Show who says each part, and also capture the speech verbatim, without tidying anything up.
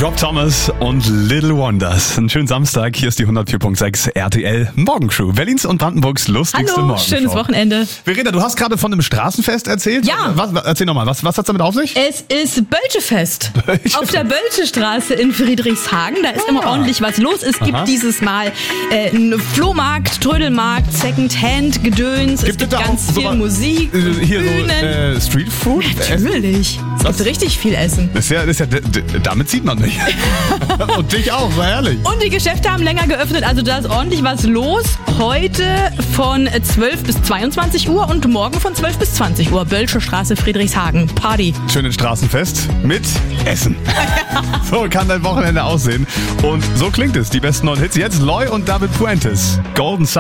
Speaker 1: Rob Thomas und Little Wonders. Einen schönen Samstag. Hier ist die hundertvier Komma sechs R T L Morgencrew. Berlins und Brandenburgs lustigste
Speaker 2: Hallo,
Speaker 1: Morgenshow.
Speaker 2: schönes Wochenende.
Speaker 1: Verena, du hast gerade von einem Straßenfest erzählt.
Speaker 2: Ja.
Speaker 1: Was, erzähl nochmal, was, was hat's damit auf sich?
Speaker 2: Es ist Bölschefest.
Speaker 1: Bölschefest.
Speaker 2: Auf der Bölschestraße in Friedrichshagen. Da ist
Speaker 1: Ah.
Speaker 2: immer ordentlich was los. Es gibt
Speaker 1: Aha.
Speaker 2: dieses Mal äh, einen Flohmarkt, Trödelmarkt, Secondhand, Gedöns. Es gibt
Speaker 1: da auch
Speaker 2: ganz
Speaker 1: so
Speaker 2: viel
Speaker 1: was-
Speaker 2: Musik,
Speaker 1: äh, Hier
Speaker 2: Bühnen.
Speaker 1: so äh, Streetfood?
Speaker 2: Natürlich. Es
Speaker 1: Was?
Speaker 2: gibt richtig viel Essen.
Speaker 1: Das ist ja, das ist ja, d- d- damit sieht man nicht. Und dich auch, war herrlich.
Speaker 2: Und die Geschäfte haben länger geöffnet, also da ist ordentlich was los. Heute von zwölf bis zweiundzwanzig Uhr und morgen von zwölf bis zwanzig Uhr. Bölsche Straße, Friedrichshagen. Party.
Speaker 1: Schönes Straßenfest mit Essen. So kann dein Wochenende aussehen. Und so klingt es. Die besten neuen Hits jetzt. Loy und David Puentes. Golden Sun.